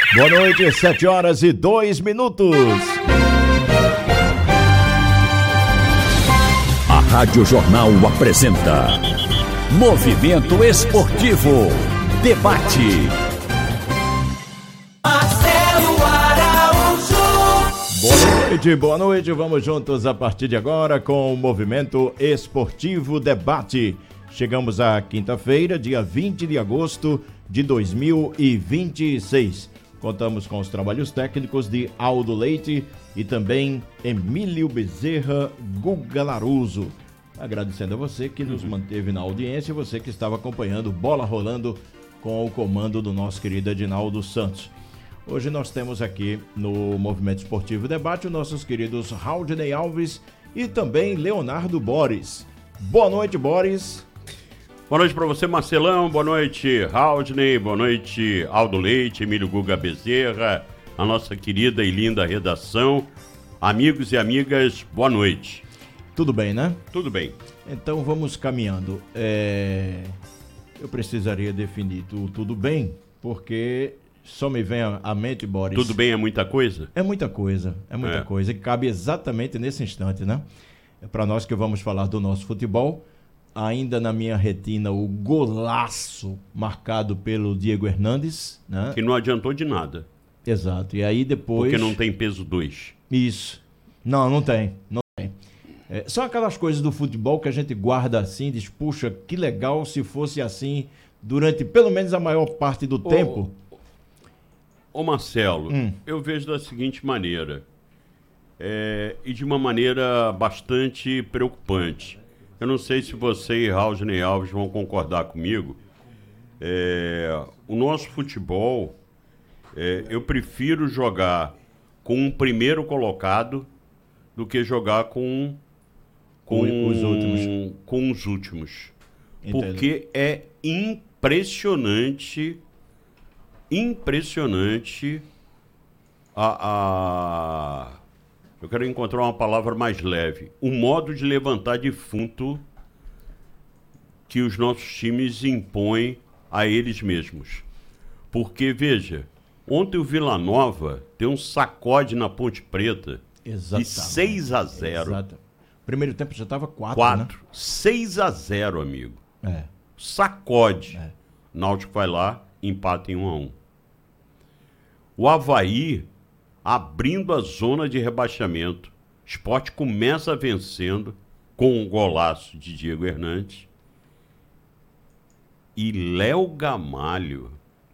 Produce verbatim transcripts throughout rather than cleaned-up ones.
Boa noite, sete horas e dois minutos. A Rádio Jornal apresenta Movimento Esportivo. Debate. Marcelo Araújo. Boa noite, boa noite. Vamos juntos a partir de agora com o Movimento Esportivo Debate. Chegamos à quinta-feira, dia vinte de agosto de dois mil e vinte e seis. Contamos com os trabalhos técnicos de Aldo Leite e também Emílio Bezerra Guga Laruso. Agradecendo a você que nos manteve na audiência, você que estava acompanhando Bola Rolando com o comando do nosso querido Edinaldo Santos. Hoje nós temos aqui no Movimento Esportivo Debate os nossos queridos Raudney Alves e também Leonardo Boris. Boa noite, Boris. Boa noite para você, Marcelão. Boa noite, Raudney. Boa noite, Aldo Leite, Emílio Guga Bezerra, a nossa querida e linda redação. Amigos e amigas, boa noite. Tudo bem, né? Tudo bem. Então vamos caminhando. É... Eu precisaria definir tu, tudo bem, porque só me vem à mente, Boris. Tudo bem é muita coisa? É muita coisa, é muita É. coisa, que cabe exatamente nesse instante, né? Para nós que vamos falar do nosso futebol, ainda na minha retina o golaço marcado pelo Diego Hernandes, né? Que não adiantou de nada. Exato, e aí depois... Porque não tem peso dois. Isso. Não, não tem, não tem. É, são aquelas coisas do futebol que a gente guarda assim, diz, puxa, que legal se fosse assim durante pelo menos a maior parte do Ô, tempo. Ô Marcelo, Hum. eu vejo da seguinte maneira, é, e de uma maneira bastante preocupante. Eu não sei se você e Raudney Alves vão concordar comigo. É, o nosso futebol, é, eu prefiro jogar com um primeiro colocado do que jogar com, com, Com os últimos. com os últimos. Entendo. Porque é impressionante, impressionante a, a... Eu quero encontrar uma palavra mais leve. O modo de levantar defunto que os nossos times impõem a eles mesmos. Porque, veja, ontem o Vila Nova deu um sacode na Ponte Preta Exatamente. de seis a zero. Exato. Primeiro tempo já estava quatro, quatro. seis a zero, amigo. né? Sacode. É. Náutico vai lá, empata em um a um. O Avaí abrindo a zona de rebaixamento. Sport começa vencendo com um golaço de Diego Hernandes. E Léo Gamalho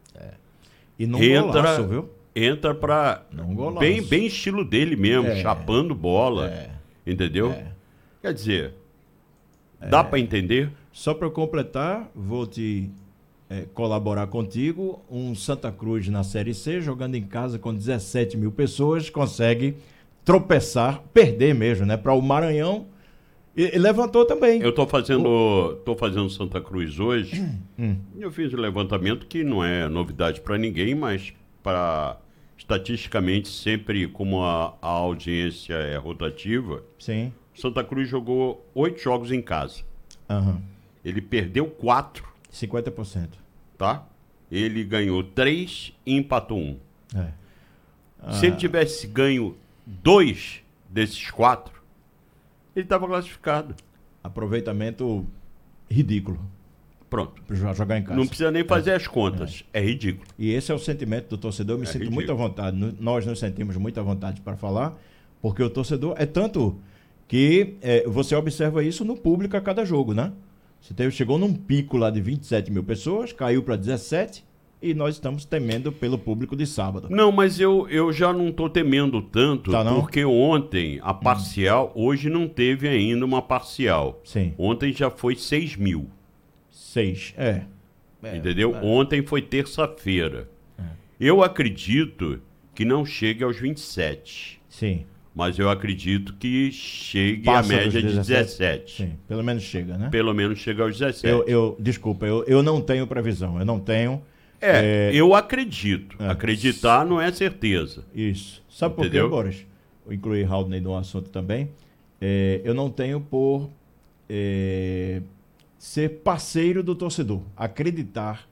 E não entra, golaço, viu? entra pra Não golaço. bem, bem estilo dele mesmo, É. chapando bola. É. Entendeu? É. Quer dizer, dá pra entender? Só para completar, vou te é, colaborar contigo. Um Santa Cruz na Série C, jogando em casa com dezessete mil pessoas, consegue tropeçar, perder mesmo, né? Para o Maranhão. E, e levantou também. Eu tô fazendo, tô fazendo Santa Cruz hoje. Hum. Eu fiz um levantamento que não é novidade para ninguém, mas para estatisticamente sempre como a, a audiência é rotativa, Sim. Santa Cruz jogou oito jogos em casa. Aham. Ele perdeu quatro, cinquenta por cento. tá? Ele ganhou três e empatou um. É. Se ele tivesse ganho dois desses quatro, ele estava classificado. Aproveitamento ridículo Pronto. para jogar em casa. Não precisa nem fazer as contas. É ridículo. E esse é o sentimento do torcedor. Eu me É sinto ridículo. muito à vontade. N- Nós nos sentimos muito à vontade para falar, porque o torcedor é tanto que é, você observa isso no público a cada jogo, né? Você teve, chegou num pico lá de vinte e sete mil pessoas, caiu para dezessete e nós estamos temendo pelo público de sábado. Não, mas eu, eu já não estou temendo tanto, Tá, não? porque ontem a parcial, hoje não teve ainda uma parcial. Sim. Ontem já foi seis mil, Seis. É. É, entendeu? é. Ontem foi terça-feira. Eu acredito que não chegue aos vinte e sete, Sim. mas eu acredito que chegue Passa à dos média de dezessete. dezessete. Sim. Pelo menos chega, né? Pelo menos chega aos dezessete. Eu, eu, desculpa, eu, eu não tenho previsão. Eu não tenho. É, É, eu acredito. É. Acreditar não é certeza. Isso. Sabe por quê, Entendeu? Boris? Eu incluí Raudney no assunto também. É, eu não tenho por é, ser parceiro do torcedor, acreditar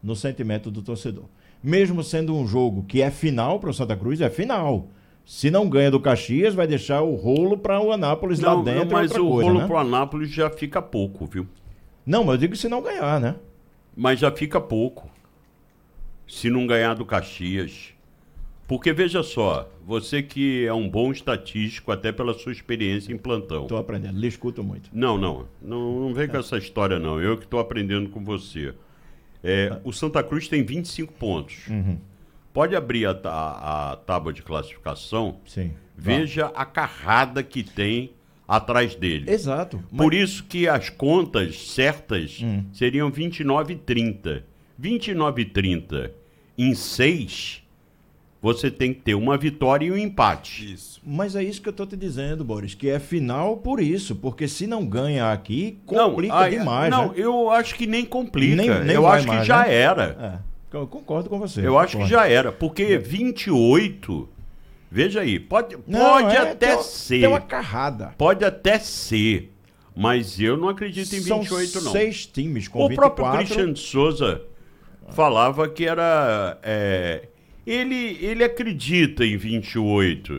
no sentimento do torcedor. Mesmo sendo um jogo que é final para o Santa Cruz, é final. Se não ganha do Caxias, vai deixar o rolo para o Anápolis não, lá dentro. Não, mas outra o coisa, rolo né? para o Anápolis já fica pouco, viu? Não, mas eu digo se não ganhar, né? Mas já fica pouco. Se não ganhar do Caxias. Porque, veja só, você que é um bom estatístico, até pela sua experiência em plantão. Estou aprendendo, lhe escuto muito. Não, não. Não, não vem com essa história, não. Eu que estou aprendendo com você. É, o Santa Cruz tem vinte e cinco pontos. Uhum. Pode abrir a, a, a tábua de classificação. Sim. Veja a carrada que tem atrás dele. Exato. Por mas- isso que as contas certas Hum. seriam vinte e nove e trinta. vinte e nove e trinta em seis, você tem que ter uma vitória e um empate. Isso. Mas é isso que eu tô te dizendo, Boris, que é final por isso, porque se não ganha aqui, Não, complica aí- demais, Não, né? eu acho que nem complica. Nem- nem eu vai acho que mais, já né? era. É, eu concordo com você. Eu acho que concordo. já era. Porque vinte e oito, veja aí, pode, Não, pode é, até tem uma- ser. Tem uma carrada. Pode até ser. Mas eu não acredito em São vinte e oito, não. seis times com O vinte e próprio quatro. Christian de Souza falava que era... é, ele, ele acredita em vinte e oito,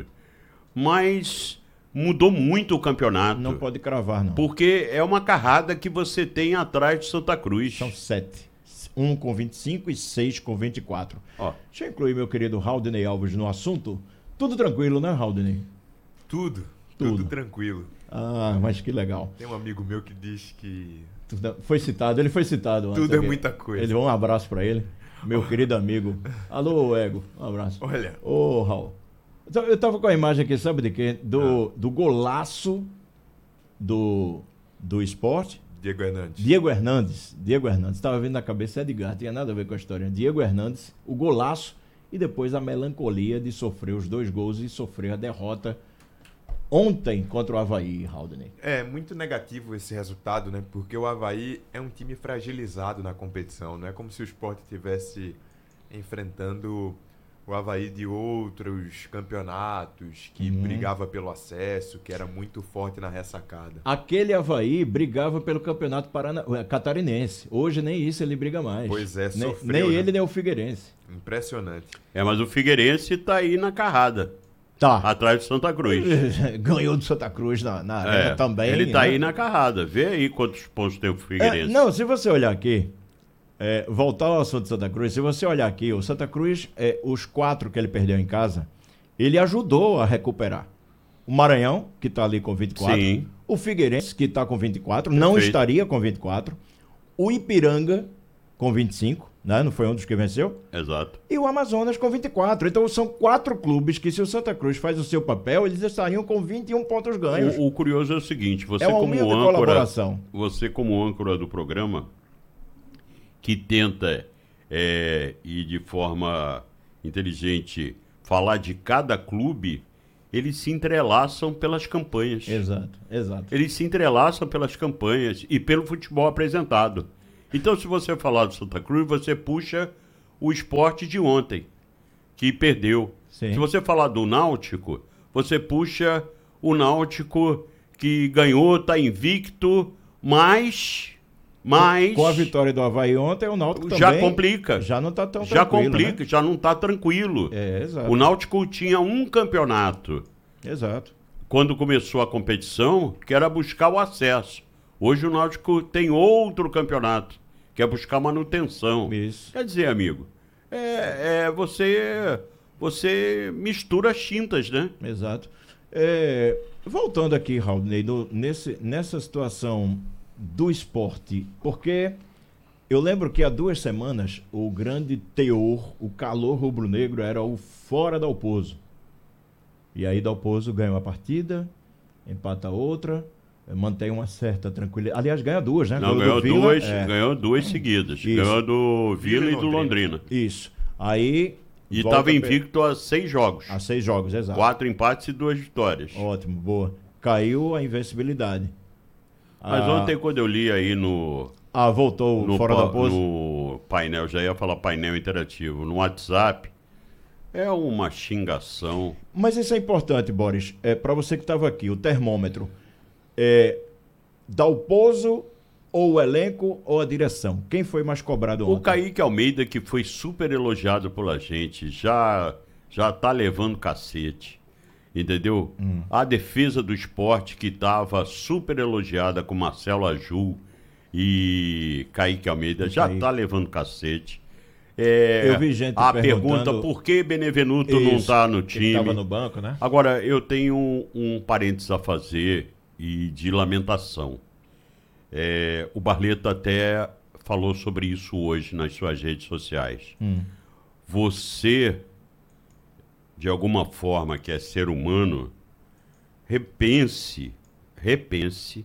mas mudou muito o campeonato. Não pode cravar, não. Porque é uma carrada que você tem atrás de Santa Cruz. São sete. Um com vinte e cinco e seis com vinte e quatro. Ó, Deixa eu incluir meu querido Haldney Alves no assunto. Tudo tranquilo, né, Haldney? Tudo, Tudo. tudo tranquilo. Ah, mas que legal. Tem um amigo meu que diz que Tudo- Foi citado, ele foi citado antes tudo é aqui. muita coisa. Ele, um abraço pra ele, meu querido amigo. Alô, Ego, um abraço. Olha, Ô, Raul. Então, eu tava com a imagem aqui, sabe de quê? Do, do golaço do, do esporte. Diego Hernandes. Diego Hernandes. Diego Hernandes. Estava vindo na cabeça Edgar, tinha nada a ver com a história. Diego Hernandes, o golaço e depois a melancolia de sofrer os dois gols e sofrer a derrota ontem contra o Avaí, Haldney. É muito negativo esse resultado, né? Porque o Avaí é um time fragilizado na competição. Não é como se o Sport estivesse enfrentando o Avaí de outros campeonatos, que Uhum. brigava pelo acesso, que era muito forte na ressacada. Aquele Avaí brigava pelo campeonato Parana... catarinense. Hoje nem isso ele briga mais. Pois é, nem, sofreu, nem né? ele, nem o Figueirense. Impressionante. é, mas o Figueirense tá aí na carrada, Tá. atrás de Santa Cruz. Ganhou do Santa Cruz na, na arena É, também. ele tá né? aí na carrada. Vê aí quantos pontos tem o É, Figueirense. não, se você olhar aqui, é, voltar ao assunto de Santa Cruz, se você olhar aqui, o Santa Cruz, é, os quatro que ele perdeu em casa, ele ajudou a recuperar. O Maranhão, que está ali com vinte e quatro. Sim. O Figueirense, que está com vinte e quatro, não Perfeito. estaria com vinte e quatro. O Ipiranga, com vinte e cinco, né? Não foi um dos que venceu. Exato. E o Amazonas com vinte e quatro. Então são quatro clubes que, se o Santa Cruz faz o seu papel, eles estariam com vinte e um pontos ganhos. O, o curioso é o seguinte, você É uma como humilde âncora, colaboração. você como âncora do programa, que tenta é, e de forma inteligente falar de cada clube, eles se entrelaçam pelas campanhas. Exato, exato. Eles se entrelaçam pelas campanhas e pelo futebol apresentado. Então, se você falar do Santa Cruz, você puxa o esporte de ontem, que perdeu. Sim. Se você falar do Náutico, você puxa o Náutico que ganhou, está invicto, mas... mas Com a vitória do Avaí ontem, o Náutico já também complica. já não está tão já tranquilo, complica, né? já não está tranquilo. É, exato. O Náutico tinha um campeonato Exato. quando começou a competição, que era buscar o acesso. Hoje o Náutico tem outro campeonato, que é buscar manutenção. Isso. Quer dizer, amigo, é, é você, você mistura as tintas, né? Exato. É, voltando aqui, Raulney, no- nesse, nessa situação do esporte, porque eu lembro que há duas semanas o grande teor, o calor rubro-negro era o fora Dalpozo. E aí Dalpozo ganha uma partida, empata outra, mantém uma certa tranquilidade. Aliás, ganha duas, né? Não, do ganhou Vila, duas, é, ganhou duas seguidas. Isso. Ganhou do Vila Vila e e do Londrina. Isso. Aí. E volta estava pe- invicto a seis jogos. A seis jogos, exato. Quatro empates e duas vitórias. Ótimo, boa. Caiu a invencibilidade. Mas Ah, ontem, quando eu li aí no, Ah, voltou no, fora pa- da pose. no painel, já ia falar painel interativo, no WhatsApp, é uma xingação. Mas isso é importante, Boris. É, para você que estava aqui, o termômetro. É, Dalpozo ou o elenco ou a direção? Quem foi mais cobrado ontem? O Kaique Almeida, que foi super elogiado pela gente, já, já tá levando cacete. Entendeu? Hum. A defesa do esporte, que estava super elogiada com Marcelo Aju e Kaique Almeida, e já está levando cacete. É, eu vi gente a pergunta, por que Benevenuto isso, não está no time? Ele estava no banco, né? Agora, eu tenho um, um parênteses a fazer e de lamentação. É, o Barleta até falou sobre isso hoje nas suas redes sociais. Hum. Você... de alguma forma, que é ser humano, repense, repense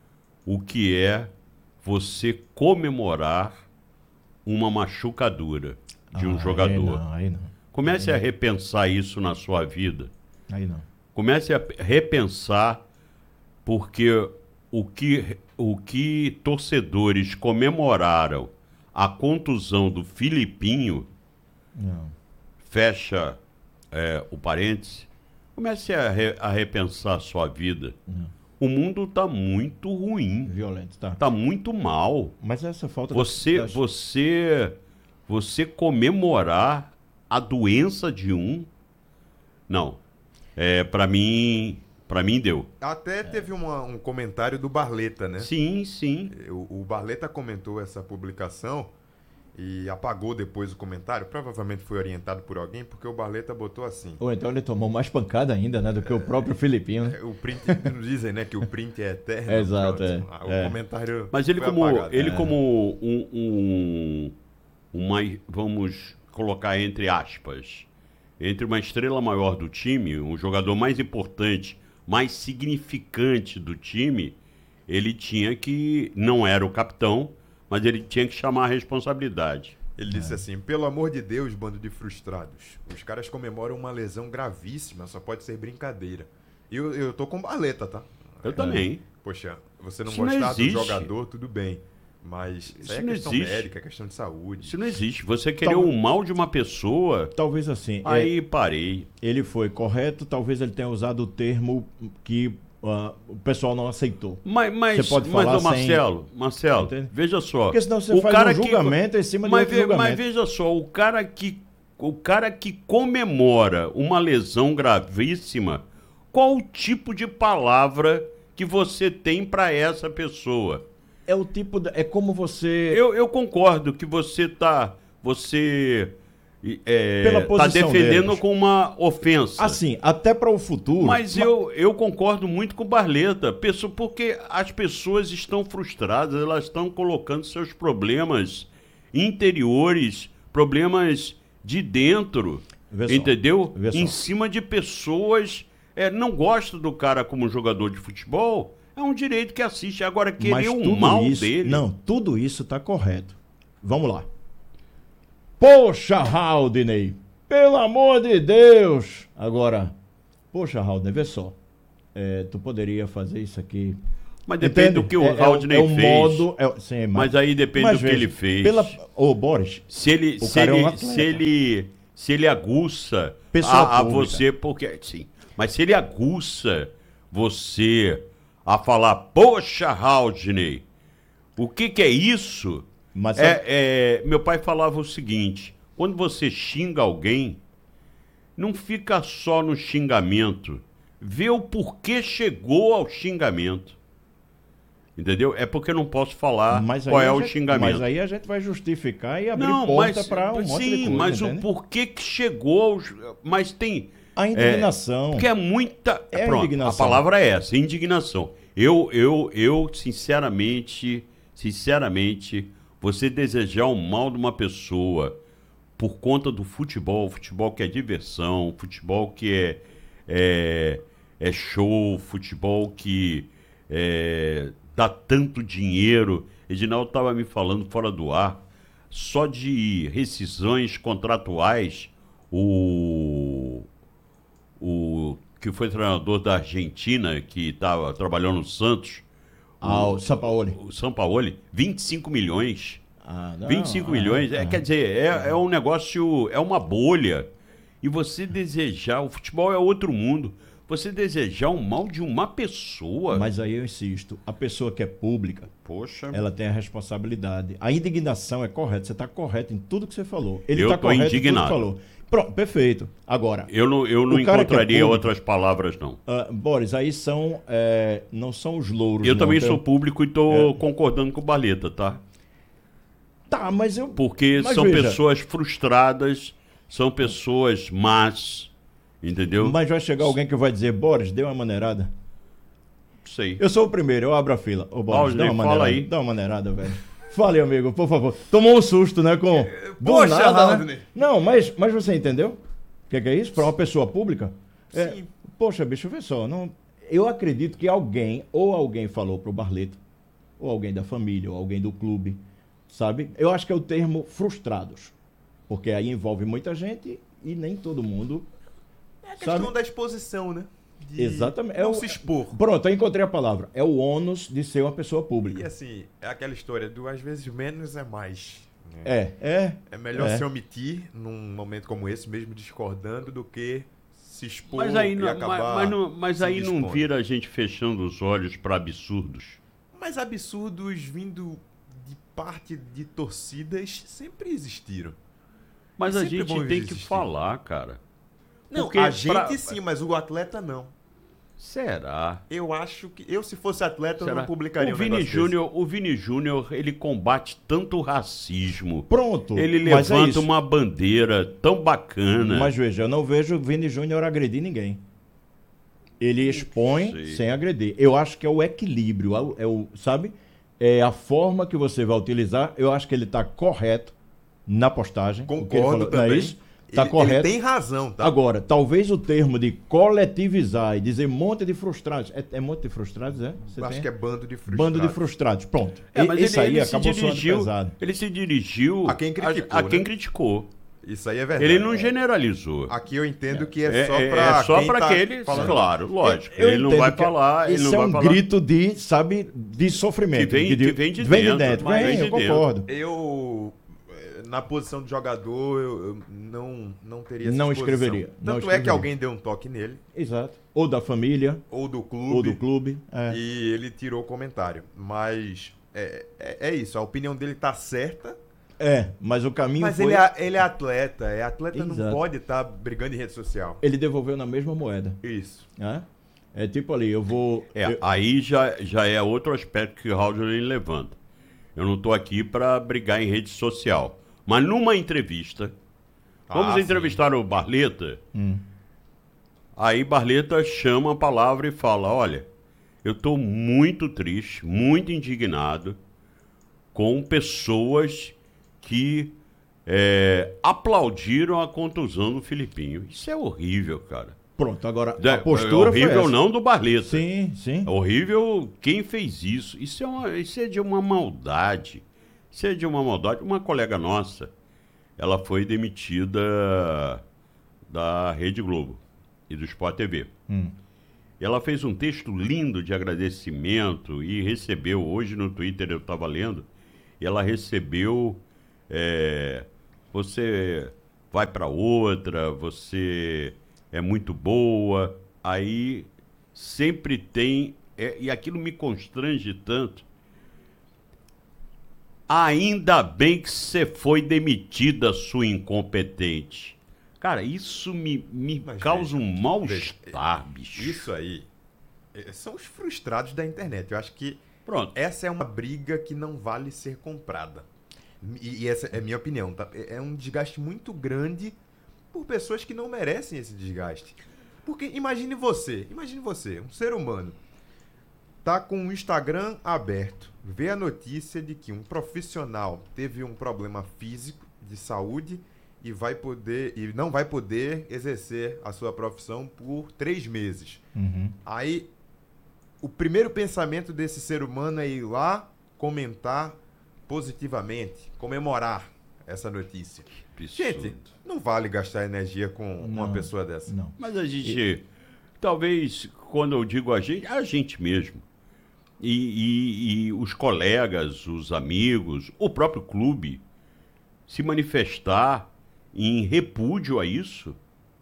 o que é você comemorar uma machucadura de um ah, jogador. Aí não, aí não. Comece aí a não. repensar isso na sua vida. Aí não. Comece a repensar, porque o que, o que torcedores comemoraram a contusão do Filipinho, não. fecha... É, o parêntese, comece a, re, a repensar a sua vida. Não. O mundo está muito ruim. Violento, tá. Está muito mal. Mas essa falta... Você, das... você, você comemorar a doença de um... Não. É, para mim, para mim deu. Até teve uma, um comentário do Barleta, né? Sim, sim. O, o Barleta comentou essa publicação... e apagou depois o comentário, provavelmente foi orientado por alguém, porque o Barleta botou assim. Ou então ele tomou mais pancada ainda, né, do que o próprio Filipinho, né? O print, dizem, né, que o print é eterno. Exato, é. Ah, o é. comentário Mas ele foi como, apagado. ele É. como um, um, uma, vamos colocar entre aspas, entre uma estrela maior do time, um jogador mais importante, mais significante do time, ele tinha que, não era o capitão, mas ele tinha que chamar a responsabilidade. Ele disse É. assim, pelo amor de Deus, bando de frustrados. Os caras comemoram uma lesão gravíssima, só pode ser brincadeira. E eu, eu tô com Barleta, tá? Eu é. também. Poxa, você não Isso não gostar do existe. jogador, tudo bem. Mas isso, Isso aí é não questão existe. médica, é questão de saúde. Isso não existe. Você querer Tal- o mal de uma pessoa, Talvez assim, aí é, parei. ele foi correto, talvez ele tenha usado o termo que uh, o pessoal não aceitou. Mas, mas, Você pode mas falar ô Marcelo, Marcelo, Entende? veja só. Porque senão você o faz cara um julgamento que, em cima de mas, outro ve- julgamento. mas veja só, o cara que o cara que comemora uma lesão gravíssima, qual o tipo de palavra que você tem para essa pessoa? É o tipo, de, é como você... Eu, eu concordo que você tá, você é, Pela tá posição defendendo deles. com uma ofensa. Assim, até para o futuro... Mas eu, eu concordo muito com o Barleta, pessoa- porque as pessoas estão frustradas, elas estão colocando seus problemas interiores, problemas de dentro, Vê só, entendeu? vê só. Em cima de pessoas... É, não gosta do cara como jogador de futebol, é um direito que assiste. Agora, Mas querer o tudo mal isso, dele... Não, tudo isso tá correto. Vamos lá. Poxa, Haldney, pelo amor de Deus. Agora, poxa, Haldney, vê só. É, tu poderia fazer isso aqui. Mas depende Entende? do que o É- é Haldney é o fez. modo, é- sim, mas, Mas aí depende mas do que veja, ele fez. Pela, ô, Boris, Se ele, O se cara é um ele, atleta. se ele, se ele aguça Pessoa a, a pública. você, porque sim, mas se ele aguça você a falar, poxa, Haldney, o que que é isso? mas É, é, meu pai falava o seguinte, quando você xinga alguém, não fica só no xingamento, vê o porquê chegou ao xingamento. Entendeu? É porque eu não posso falar mas aí qual é a o gente- xingamento. Mas aí a gente vai justificar e abrir Não, porta mas, para um monte sim, de coisa, mas entende? o porquê que chegou aos... Mas tem... A indignação. Porque é muita... É a pronto, indignação. a palavra é essa, indignação. Eu, eu, eu, sinceramente, sinceramente, você desejar o mal de uma pessoa por conta do futebol, futebol que é diversão, futebol que é, é, é show, futebol que é, dá tanto dinheiro. Edinaldo estava me falando fora do ar, só de rescisões contratuais, o, o que foi treinador da Argentina, que estava trabalhando no Santos, Ah, o Sampaoli. o Sampaoli, vinte e cinco milhões. Ah, não, vinte e cinco ah, milhões, é, ah. quer dizer, é, é um negócio, é uma bolha. E você desejar, o futebol é outro mundo. Você desejar o mal de uma pessoa. Mas aí eu insisto, a pessoa que é pública, Poxa. ela tem a responsabilidade. A indignação é correta, você está correto em tudo que você falou. Ele Eu está tô correto em tudo que indignado. falou. Pronto, perfeito. Agora, Eu não, eu não O cara que é encontraria público- outras palavras, não. ah, Boris, aí são, é, não são os louros. Eu não, também tá? sou público e tô É. concordando com o Barleta, tá? Tá, mas eu... Porque Mas são veja- pessoas frustradas, são pessoas más, entendeu? Mas vai chegar alguém que vai dizer, Boris, dê uma maneirada. Sei. Eu sou o primeiro, eu abro a fila. Ô, Boris, Aldney, dá uma fala maneirada. aí. Dá uma maneirada, velho. Fale, amigo, por favor. Tomou um susto, né? Com... Do Poxa, nada, Aldney. né? Não, mas, mas você entendeu? O que, que é isso? Para uma pessoa pública? É, Sim. poxa, bicho, vê só. Não... Eu acredito que alguém, ou alguém falou pro Barleto, ou alguém da família, ou alguém do clube, sabe? Eu acho que é o termo frustrados. Porque aí envolve muita gente e nem todo mundo. É a questão Sabe? da exposição, né? De Exatamente. É Não o- se expor. Pronto, eu encontrei a palavra. É o ônus de ser uma pessoa E pública. assim, é aquela história do às vezes menos é mais. né? É, é. É melhor É. se omitir num momento como esse, mesmo discordando, do que se expor Mas aí, e não, acabar mas, mas não, mas se aí não expondo. vira a gente fechando os olhos para absurdos. Mas absurdos vindo de parte de torcidas sempre existiram. Mas a Sempre gente vão tem que existir. falar, cara. Não, Porque a gente pra- sim, mas o atleta não. Será? Eu acho que eu, se fosse atleta, eu Será? não publicaria o um Vini negócio desse. Júnior, o Vini Júnior, ele combate tanto o racismo. Pronto. Ele mas é levanta isso. uma bandeira tão bacana. Mas veja, eu não vejo o Vini Júnior agredir ninguém. Ele expõe sei. sem agredir. Eu acho que é o equilíbrio, é o, é o- sabe? É a forma que você vai utilizar. Eu acho que ele está correto na postagem. o que ele Concordo falou, não é também. isso? Está Ele- correto. Ele tem razão, tá? Agora, talvez o termo de coletivizar e dizer monte de frustrados. É, é monte de frustrados, é? Você Acho tem? que é bando de frustrados. Bando de frustrados. Pronto. É, E- mas Isso ele, aí ele se acabou soando dirigiu, pesado. ele se dirigiu A quem criticou, a, a quem né? criticou. Isso aí é verdade. Ele não generalizou. Aqui eu entendo que é, É, só é- pra é só quem pra tá aquele, falando. claro, lógico. Eu ele não entendo vai que falar, ele Isso não é vai um falar. grito de, sabe, de sofrimento. Que vem- de, que vem de vem dentro, de dentro. mas Vem, vem eu de dentro. concordo. Eu, eh, na posição de jogador, eu, eu não, não teria essa Não exposição. escreveria, não Tanto é escreveria. que alguém deu um toque nele, Exato. Ou da família, ou do clube, ou do clube. É. e ele tirou o comentário. Mas é, é, é isso, a opinião dele tá certa, É, mas o caminho mas foi... ele é, ele é atleta. É atleta não Exato. pode estar brigando em rede social. Ele devolveu na mesma moeda. Isso. Né? É tipo ali, eu vou... É, eu- aí já, já é outro aspecto que o Haldner levanta. Eu não estou aqui para brigar em rede social. Mas numa entrevista, vamos Ah, entrevistar o Barleta, Hum. aí Barleta chama a palavra e fala, olha, eu estou muito triste, muito indignado com pessoas que é, aplaudiram a contusão do Filipinho. Isso é horrível, cara. Pronto, agora É, a postura é horrível foi essa. não do Barleta. Sim, sim. É horrível quem fez isso. Isso é, uma, isso é de uma maldade. Isso é de uma maldade. Uma colega nossa, ela foi demitida da Rede Globo e do Sport T V. Hum. E ela fez um texto lindo de agradecimento e recebeu, hoje no Twitter eu estava lendo, e ela recebeu, é, você vai para outra, você é muito boa, aí sempre tem, é, e aquilo me constrange tanto, ainda bem que você foi demitida, sua incompetente. Cara, isso me, me Mas causa veja, um mal-estar, bicho. Isso aí eh, são os frustrados da internet. Eu acho que Pronto. essa é uma briga que não vale ser comprada. E, e essa é a minha opinião, tá? É é um desgaste muito grande por pessoas que não merecem esse desgaste. Porque imagine você, imagine você, um ser humano, tá com o Instagram aberto, vê a notícia de que um profissional teve um problema físico de saúde e vai poder e não vai poder exercer a sua profissão por três meses. Uhum. Aí, o primeiro pensamento desse ser humano é ir lá comentar positivamente, comemorar essa notícia. Gente, não vale gastar energia com uma Não, pessoa dessa. Não. Mas a gente, talvez, quando eu digo a gente, a gente mesmo. E, e- e os colegas, os amigos, o próprio clube, se manifestar em repúdio a isso.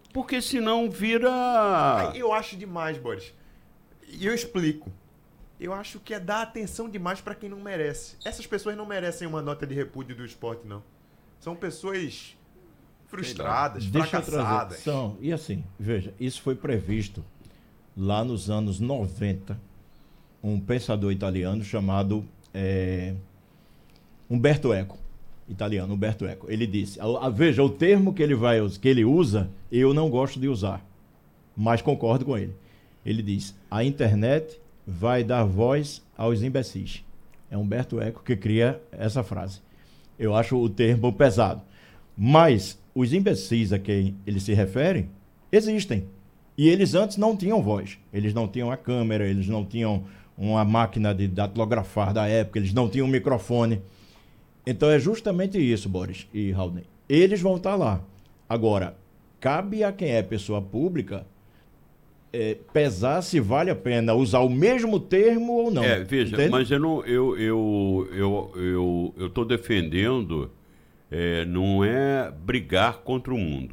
Porque senão vira... Aí eu acho demais, Boris. E eu explico. Eu acho que é dar atenção demais pra quem não merece. Essas pessoas não merecem uma nota de repúdio do esporte, não. São pessoas frustradas, Deixa eu fracassadas. trazer. São, e assim, veja, isso foi previsto lá nos anos noventa. Um pensador italiano chamado é, Umberto Eco. Italiano, Umberto Eco. Ele disse, a, a, veja, o termo que ele, vai, que ele usa, eu não gosto de usar, mas concordo com ele. Ele diz, a internet vai dar voz aos imbecis. É Umberto Eco que cria essa frase. Eu acho o termo pesado. Mas os imbecis a quem ele se refere existem. E eles antes não tinham voz. Eles não tinham a câmera, eles não tinham uma máquina de datilografar da época, eles não tinham um microfone. Então é justamente isso, Boris e Raul. Eles vão estar lá. Agora, cabe a quem é pessoa pública é, pesar se vale a pena usar o mesmo termo ou não. É, veja, Entende? mas eu não, eu, eu, eu, eu, eu tô defendendo, é, não é brigar contra o mundo,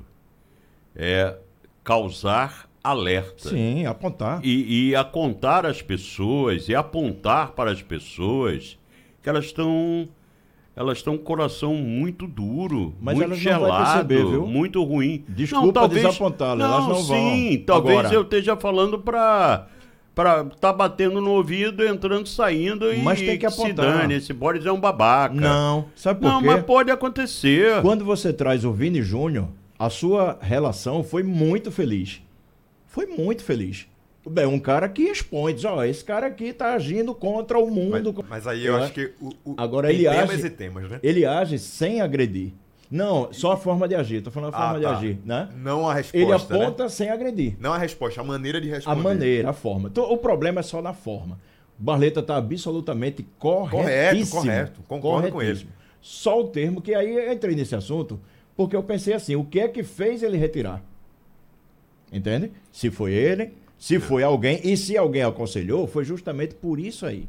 é causar alerta. Sim, apontar. E, e apontar as pessoas, e apontar para as pessoas que elas estão... Elas estão com o coração muito duro, Mas muito elas não vão gelado, perceber, viu? muito ruim. Desculpa não, talvez, desapontá-las, elas não vão. Sim, talvez Agora- eu esteja falando para para tá batendo no ouvido, entrando, saindo e Mas tem que se apontar. dane, esse Boris é um babaca. Não, sabe por Não, quê? mas pode acontecer. Quando você traz o Vini Júnior, a sua relação foi muito feliz. Foi muito feliz. Bem, um cara que expõe, diz, ó, esse cara aqui tá agindo contra o Mas, mundo. mas aí eu Eu acho acho- que o, o, Agora tem ele temas age- e temas, né? Ele age sem agredir. Não, só a forma de agir. Tô falando a forma Ah, de tá. agir, né? Não a resposta, Ele né? aponta sem agredir. Não a resposta, a maneira de A responder. maneira, a forma. Então, o problema é só na forma. O Barleta está absolutamente corretíssimo. correto. Concordo com ele. Corretíssimo. Só o termo, que aí eu entrei nesse assunto, porque eu pensei assim, o que é que fez ele retirar? Entende? Se foi ele, se foi alguém, e se alguém aconselhou, foi justamente por isso aí.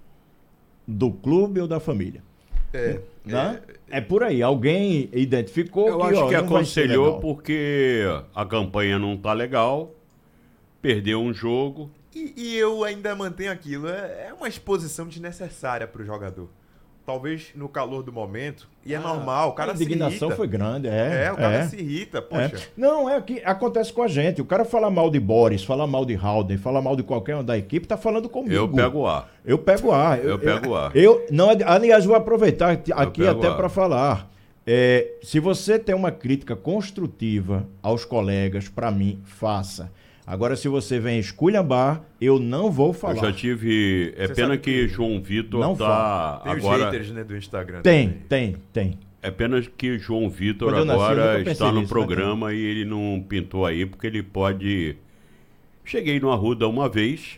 Do clube ou da família. É, Né? É, por aí. Alguém identificou Eu que, acho ó, que não vai ser aconselhou legal. porque a campanha não tá legal, perdeu um jogo. E, e eu ainda mantenho aquilo. É, é uma exposição desnecessária pro jogador. Talvez no calor do momento. E é normal, o cara a se indignação irrita. foi grande, é. É, o cara é. se irrita, É. poxa. Não, é que acontece com a gente. O cara fala mal de Boris, fala mal de Halden, fala mal de qualquer um da equipe, tá falando comigo. Eu pego A. Eu pego A. Eu pego A. Eu, não, aliás, vou aproveitar aqui pego até A. para falar. É, se você tem uma crítica construtiva aos colegas, para mim, faça. Agora, se você vem esculhambar, eu não vou falar. Eu já tive. É Você pena sabe que, que João Vitor não tá Tem os agora. haters, né, do Instagram. Tem, também. tem, tem. É pena que João Vitor Quando eu nasci, eu agora nunca pensei está no nisso, né, programa e ele não pintou aí, porque ele pode. Cheguei no Arruda uma vez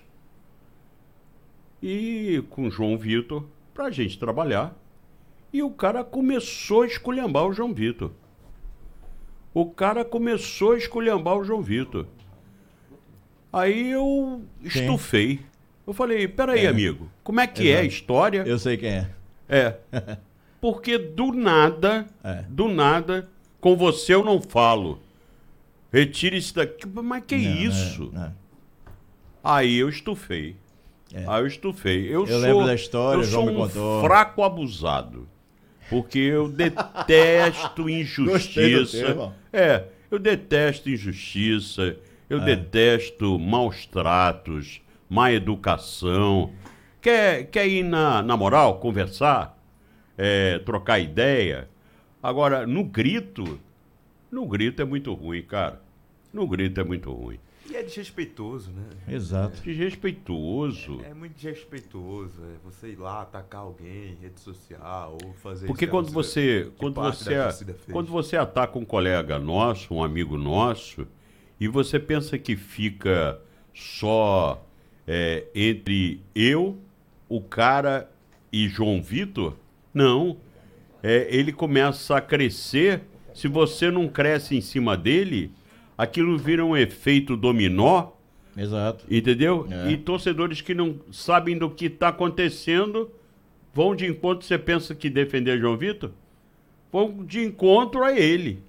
e com João Vitor pra gente trabalhar. E o cara começou a esculhambar o João Vitor. O cara começou a esculhambar o João Vitor. Aí eu estufei. Eu falei, peraí, É. amigo, como é que é a Exato. história? Eu sei quem é. É. Porque do nada, É. do nada, com você eu não falo. Retire isso daqui. Mas que Não, isso? é, é. Aí eu estufei. É. Aí eu estufei. Eu, Eu sou, lembro da história, eu o João sou me um contou. fraco abusado. Porque eu detesto Gostei do injustiça. termo. É, eu detesto injustiça. Eu É. detesto maus tratos, má educação. Quer, quer ir na, na moral, conversar? É, trocar ideia? Agora, no grito, no grito é muito ruim, cara. No grito é muito ruim. E é desrespeitoso, né? Exato. Desrespeitoso. É muito desrespeitoso, é você ir lá atacar alguém em rede social ou fazer Porque isso que a quando torcida- você, que quando parte você, da torcida fez. quando você ataca um colega nosso, um amigo nosso, e você pensa que fica só é, entre eu, o cara e João Vitor, não. É, ele começa a crescer. Se você não cresce em cima dele, aquilo vira um efeito dominó. Exato. Entendeu? É. E torcedores que não sabem do que está acontecendo vão de encontro. Você pensa que defender João Vitor? Vão de encontro a ele.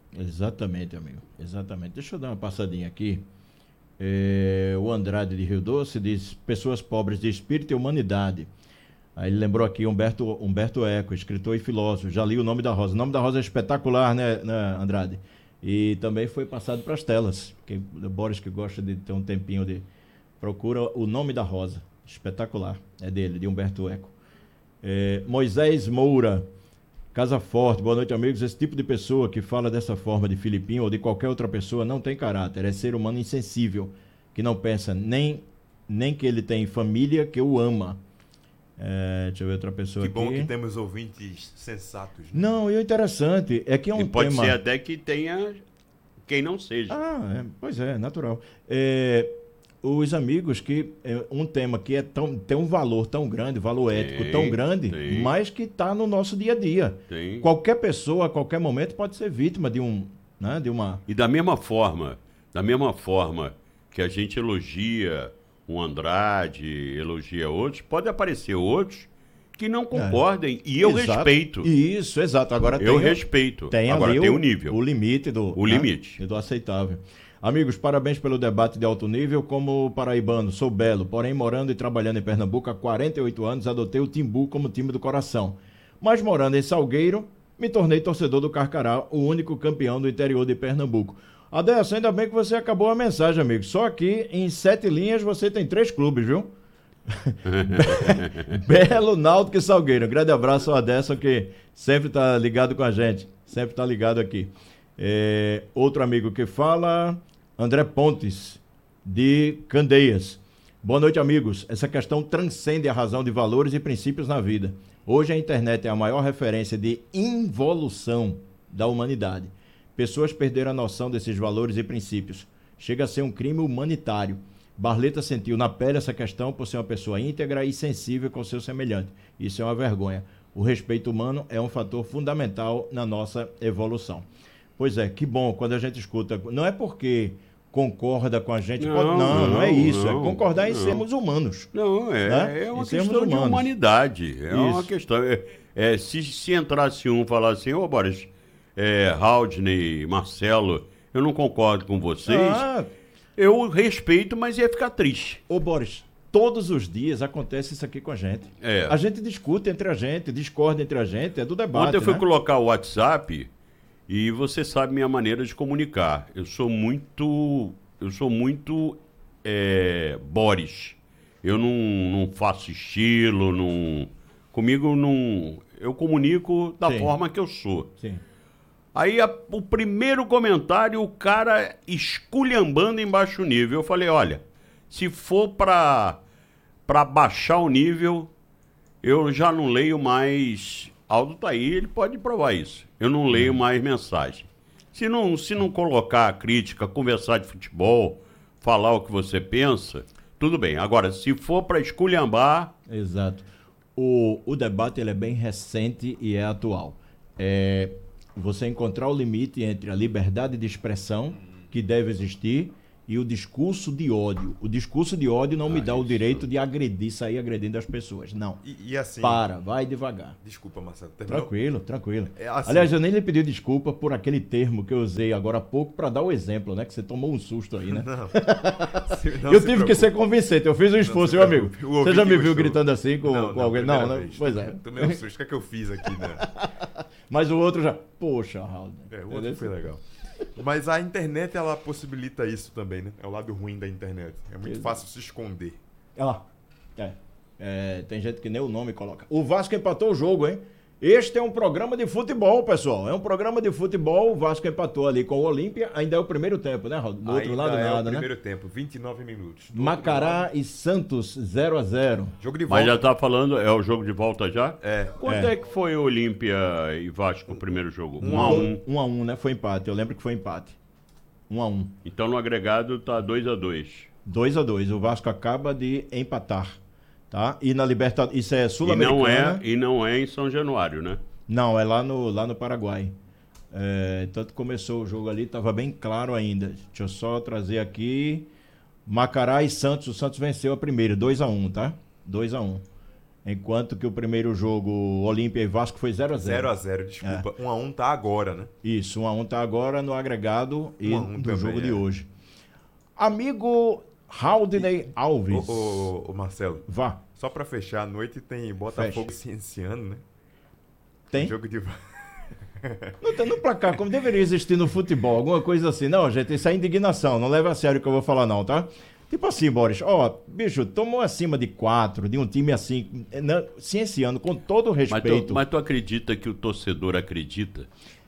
Exatamente, amigo. Exatamente. Deixa eu dar uma passadinha aqui. É, o Andrade de Rio Doce diz: pessoas pobres de espírito e humanidade. Aí ele lembrou aqui Humberto, Humberto Eco, escritor e filósofo. Já li O Nome da Rosa. O Nome da Rosa é espetacular, né, né Andrade? E também foi passado para as telas. Quem, o Boris, que gosta de ter um tempinho de... Procura O Nome da Rosa. Espetacular. É dele, de Humberto Eco. É, Moisés Moura, Casa Forte. Boa noite, amigos. Esse tipo de pessoa que fala dessa forma de Filipinho ou de qualquer outra pessoa não tem caráter. É ser humano insensível, que não pensa nem, nem que ele tem família que o ama. É, deixa eu ver outra pessoa que aqui. Que bom que temos ouvintes sensatos. Né? Não, e o interessante é que é um e pode tema... ser até que tenha quem não seja. Ah, é, pois é, natural. É, os amigos que... É um tema que é tão, tem um valor tão grande, valor ético tem, tão grande, tem. mas que está no nosso dia a dia. Tem. Qualquer pessoa, a qualquer momento, pode ser vítima de um... Né, de uma... E da mesma forma, da mesma forma que a gente elogia o Andrade, elogia outros, pode aparecer outros que não concordem, é. e eu Exato. respeito. Isso, exato. Agora eu tem, respeito. Tem Agora ali tem o, o nível. O limite do... O né, limite. do aceitável. Amigos, parabéns pelo debate de alto nível. Como paraibano, sou belo, porém morando e trabalhando em Pernambuco há quarenta e oito anos, adotei o Timbu como time do coração. Mas morando em Salgueiro, me tornei torcedor do Carcará, o único campeão do interior de Pernambuco. Adesso, ainda bem que você acabou a mensagem, amigo. Só aqui, em sete linhas, você tem três clubes, viu? Belo, Náutico e Salgueiro. Um grande abraço ao Adesso, que sempre está ligado com a gente. Sempre está ligado aqui. É, outro amigo que fala, André Pontes, de Candeias. Boa noite, amigos. Essa questão transcende a razão de valores e princípios na vida. Hoje a internet é a maior referência de involução da humanidade. Pessoas perderam a noção desses valores e princípios. Chega a ser um crime humanitário. Barleta sentiu na pele essa questão por ser uma pessoa íntegra e sensível com seu semelhante. Isso é uma vergonha. O respeito humano é um fator fundamental na nossa evolução. Pois é, que bom quando a gente escuta. Não é porque concorda com a gente. Não, pode, não, não, não é isso. não, é concordar em não. sermos humanos. Não, é, né? é uma Em sermos questão de humanos. humanidade. É Isso. uma questão. É, é, se, se entrasse um e falasse assim, ô Boris, é, Haldney, Marcelo, eu não concordo com vocês, Ah, eu respeito, mas ia ficar triste. ô Boris, todos os dias acontece isso aqui com a gente. É. A gente discute entre a gente, discorda entre a gente, é do debate. Ontem eu fui né? colocar o WhatsApp e você sabe minha maneira de comunicar. Eu sou muito. Eu sou muito é, Boris. Eu não, não faço estilo, não. Comigo não. Eu comunico da Sim. forma que eu sou. Sim. Aí a- o primeiro comentário, o cara esculhambando em baixo nível. Eu falei, olha, se for pra, pra baixar o nível, eu já não leio mais. Aldo tá aí, ele pode provar isso. Eu não leio mais mensagem. Se não, se não colocar a crítica, conversar de futebol, falar o que você pensa, tudo bem. Agora, se for pra esculhambar, Exato. O, o debate ele é bem recente e é atual. É você encontrar o limite entre a liberdade de expressão, que deve existir, e o discurso de ódio. O discurso de ódio não me Ah, dá o isso. direito de agredir, sair agredindo as pessoas. Não. E, e assim. Para, vai devagar. Desculpa, Marcelo. Terminou? Tranquilo, tranquilo. É assim- Aliás, eu nem lhe pedi desculpa por aquele termo que eu usei agora há pouco para dar o exemplo, né? Que você tomou um susto aí, né? Não. Se- não eu se tive que ser convincente, eu fiz um esforço, se meu amigo. preocupe. O Você já me ouvinte viu gostou. gritando assim com, Não, com não, alguém? primeira Não, né? vez. Pois é. Tomei um susto. O que é que eu fiz aqui, né? Mas o outro já, poxa, Raul. É, o outro foi legal. Mas a internet, ela possibilita isso também, né? É o lado ruim da internet. É muito Exato. fácil se esconder. Olha lá. É. É, tem gente que nem o nome coloca. O Vasco empatou o jogo, hein? Este é um programa de futebol, pessoal. É um programa de futebol. O Vasco empatou ali com o Olímpia. Ainda é o primeiro tempo, né, Raul? Do outro Ainda lado, é nada, o né? primeiro tempo, vinte e nove minutos. Do outro Macará lado, e Santos, zero a zero. jogo de volta. mas já tá falando, é o jogo de volta já? É. Quanto É. é, que foi Olímpia e Vasco o primeiro jogo? Um a um. Um a um, né? Foi empate. Eu lembro que foi empate. Um a um. Então no agregado tá dois a dois. dois a dois. O Vasco acaba de empatar. Tá? E na Libertadores. Isso é E não sul-americana. é, e não é em São Januário, né? Não, é lá no, lá no Paraguai. É, tanto começou o jogo ali, estava bem claro ainda. Deixa eu só trazer aqui. Macará e Santos. O Santos venceu a primeira, dois a um, tá? dois a um. Enquanto que o primeiro jogo, Olímpia e Vasco, foi zero a zero. zero a zero, desculpa. um a um tá agora, né? Isso, um a um tá agora no agregado e um a um no também, jogo de é. hoje. Amigo Haldney Alves. Ô, ô, ô, Marcelo, Vá. só pra fechar a noite tem Botafogo Cienciano, né? Tem? Um jogo de... Não tem no placar, como deveria existir no futebol, alguma coisa assim. Não, gente, isso é indignação, não leva a sério o que eu vou falar não, tá? Tipo assim, Boris, ó, bicho, tomou acima de quatro, de um time assim, né, cienciano, com todo o Mas tu, respeito. mas tu acredita que o torcedor acredita?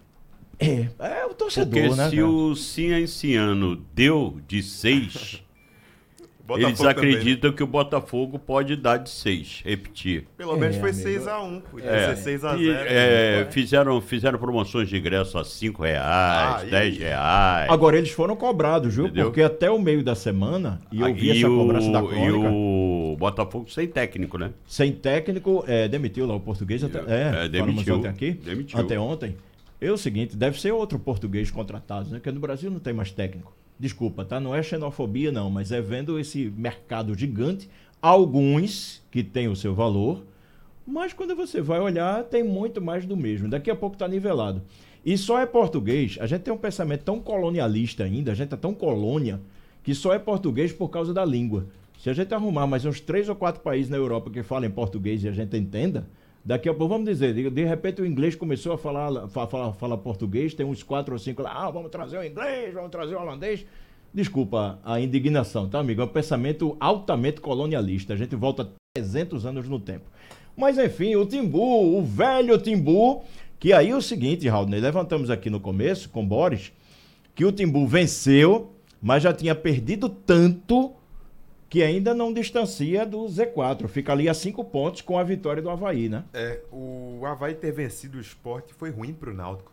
É, é o torcedor, Porque né? se cara? o Cienciano deu de seis, Botafogo eles também, acreditam que o Botafogo pode dar de seis, repetir. né? Pelo menos É, foi amigo. seis a um, podia É, ser seis a e, zero. é, né? fizeram, fizeram promoções de ingresso a cinco reais, Ah, e- dez reais. Agora eles foram cobrados, viu? Entendeu? Porque até o meio da semana, e eu vi e essa o, cobrança da e crônica, o Botafogo sem técnico, né? sem técnico, é, demitiu lá o português, até, é, É, demitiu, falamos ontem aqui, demitiu. anteontem. É o seguinte, deve ser outro português contratado, né? Porque no Brasil não tem mais técnico. Desculpa, tá? Não é xenofobia, não, mas é vendo esse mercado gigante, alguns que têm o seu valor, mas quando você vai olhar, tem muito mais do mesmo. Daqui a pouco tá nivelado. E só é português, a gente tem um pensamento tão colonialista ainda, a gente é tão colônia, que só é português por causa da língua. Se a gente arrumar mais uns três ou quatro países na Europa que falem português e a gente entenda, daqui a pouco, vamos dizer, de, de repente o inglês começou a falar, fa- falar, falar português, tem uns quatro ou cinco lá, ah, vamos trazer o inglês, vamos trazer o holandês. Desculpa a indignação, tá, amigo? É um pensamento altamente colonialista. A gente volta trezentos anos no tempo. Mas, enfim, o Timbu, o velho Timbu, que aí é o seguinte, Raul, levantamos aqui no começo, com Boris, que o Timbu venceu, mas já tinha perdido tanto que ainda não distancia do Z quatro. Fica ali a cinco pontos com a vitória do Avaí, né? É, o Avaí ter vencido o Sport foi ruim pro Náutico.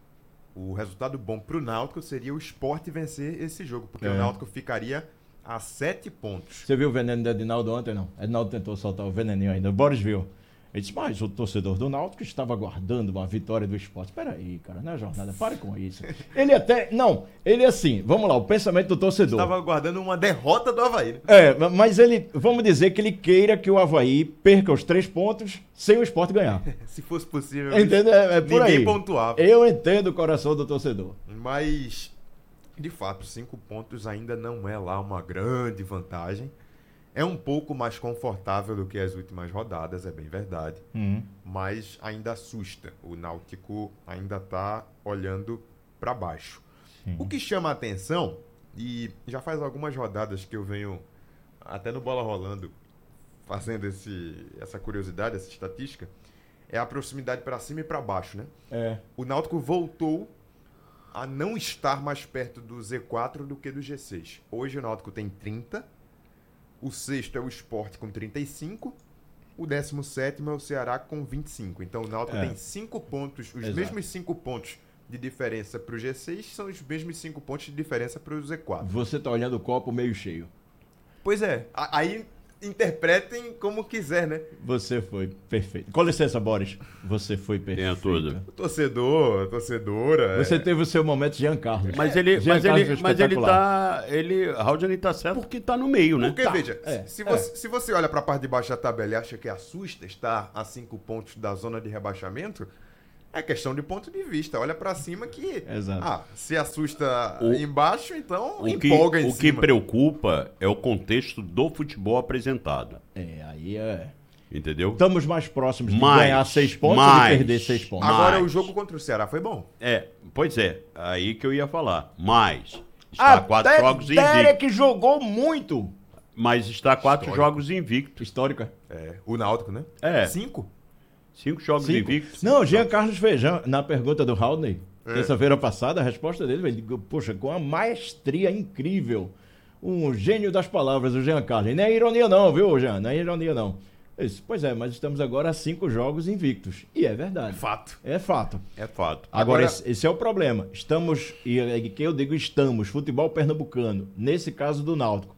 O resultado bom pro Náutico seria o Sport vencer esse jogo, porque É. o Náutico ficaria a sete pontos. Você viu o veneno do Edinaldo ontem, não? Edinaldo tentou soltar o veneninho ainda. O Boris viu. Ele disse, mas o torcedor do Náutico estava aguardando uma vitória do Sport. Espera aí, cara, não é jornada, pare com isso. Ele até, não, ele assim, vamos lá, o pensamento do torcedor. Estava aguardando uma derrota do Avaí, né? É, mas ele, vamos dizer que ele queira que o Avaí perca os três pontos sem o Sport ganhar. Se fosse possível, Entende? É, é por ninguém aí. pontuava. Eu entendo o coração do torcedor. Mas, de fato, cinco pontos ainda não é lá uma grande vantagem. É um pouco mais confortável do que as últimas rodadas, é bem verdade. Mas ainda assusta. O Náutico ainda está olhando para baixo. O que chama a atenção, e já faz algumas rodadas que eu venho, até no Bola Rolando, fazendo esse, essa curiosidade, essa estatística, é a proximidade para cima e para baixo, né? É. O Náutico voltou a não estar mais perto do Z quatro do que do G seis. Hoje o Náutico tem trinta, o sexto é o Sport com trinta e cinco, o décimo sétimo é o Ceará com vinte e cinco. Então o Náutico É. tem cinco pontos, os Exato. mesmos cinco pontos de diferença para o G seis são os mesmos cinco pontos de diferença para o Z quatro. Você tá olhando o copo meio cheio. Pois é, a- aí interpretem como quiser, né? Você foi perfeito. Com licença, Boris. Você foi perfeito. Tem a toda. O torcedor, a torcedora... Você é- teve o seu momento Jean Carlos. Mas ele, Jean mas Carlos ele, foi mas ele espetacular. tá. Ele, Raul tá certo porque tá no meio, né? Porque, veja, é, se, é. Você, se você olha para a parte de baixo da tabela e acha que assusta estar a cinco pontos da zona de rebaixamento, é questão de ponto de vista. Olha para cima que... Exato. Ah, se assusta O- embaixo, então O que, empolga em o que cima. preocupa é o contexto do futebol apresentado. É, aí é. Entendeu? Estamos mais próximos de Mais, ganhar seis pontos ou mais. de perder seis pontos. Agora, Mas- o jogo contra o Ceará foi bom. É, pois é, aí que eu ia falar. Mas está quatro Até jogos invicto. Derek jogou muito. Mas está quatro Histórico. jogos invicto. Histórico, é? É, o Náutico, né? É. Cinco? Cinco jogos Cinco. invictos. Não, Jean Carlos Feijão, na pergunta do Haldney, terça-feira passada, a resposta dele, ele disse, poxa, com uma maestria incrível. Um gênio das palavras, o Jean Carlos. E não é ironia não, viu, Jean? Não é ironia não. Eu disse, pois é, mas estamos agora a cinco jogos invictos. E é verdade. Fato. É fato. É fato. Agora, Agora- esse, esse é o problema. Estamos, e é que eu digo estamos, futebol pernambucano, nesse caso do Náutico,